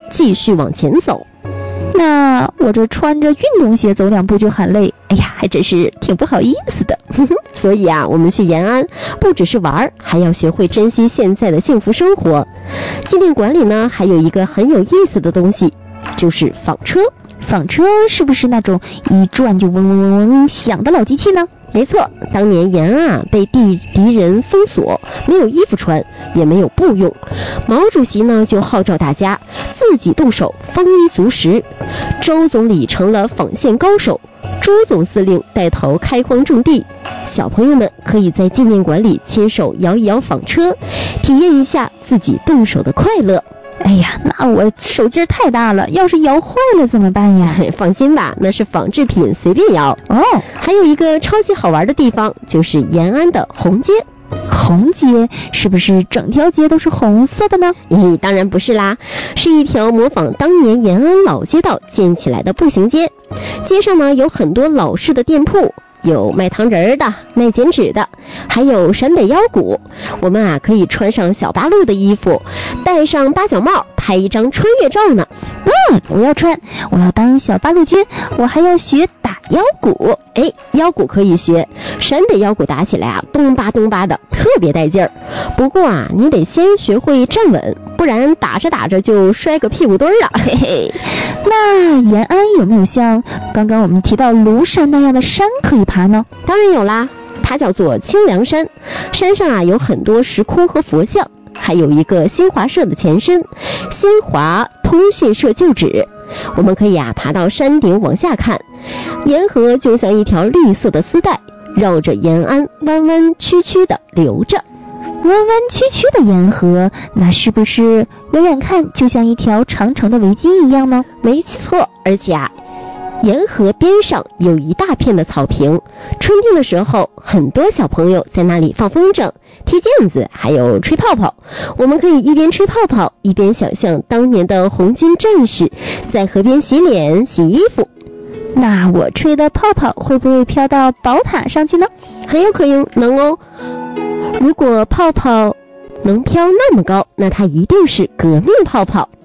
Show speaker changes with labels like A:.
A: 继续往前走。
B: 那我这穿着运动鞋走2步就喊累，哎呀，还真是挺不好意思的。
A: 所以啊，我们去延安不只是玩，还要学会珍惜现在的幸福生活。纪念馆里呢，还有一个很有意思的东西，就是纺车。
B: 纺车是不是那种一转就嗡嗡嗡嗡响的老机器呢？
A: 没错，当年延安啊被敌人封锁，没有衣服穿，也没有布用。毛主席呢就号召大家自己动手，丰衣足食。周总理成了纺线高手，朱总司令带头开荒种地。小朋友们可以在纪念馆里亲手摇一摇纺车，体验一下自己动手的快乐。
B: 哎呀，那我手劲儿太大了，要是摇坏了怎么办呀？
A: 放心吧，那是仿制品，随便摇。
B: 哦，
A: 还有一个超级好玩的地方，就是延安的红街。
B: 红街是不是整条街都是红色的呢？
A: 当然不是啦，是一条模仿当年延安老街道建起来的步行街。街上呢有很多老式的店铺，有卖糖人的，卖剪纸的，还有陕北腰鼓。我们啊可以穿上小八路的衣服，戴上八角帽，拍一张穿越照呢。
B: 我要穿，我要当小八路军，我还要学打腰鼓。
A: 腰鼓可以学，陕北腰鼓打起来啊咚吧咚吧的，特别带劲儿。不过啊你得先学会站稳，不然打着打着就摔个屁股墩儿啊。嘿嘿。
B: 那延安有没有像刚刚我们提到庐山那样的山可以爬呢？
A: 当然有啦，它叫做清凉山。山上啊有很多石窟和佛像，还有一个新华社的前身，新华通讯社旧址。我们可以啊爬到山顶往下看，沿河就像一条绿色的丝带，绕着延安弯弯曲曲的流着。
B: 弯弯曲曲的沿河，那是不是远远看就像一条长长的围巾一样呢？
A: 没错，而且啊沿河边上有一大片的草坪，春天的时候很多小朋友在那里放风筝、踢毽子，还有吹泡泡。我们可以一边吹泡泡，一边想象当年的红军战士在河边洗脸洗衣服。
B: 那我吹的泡泡会不会飘到宝塔上去呢？
A: 很有可能哦。如果泡泡能飘那么高，那它一定是革命泡泡。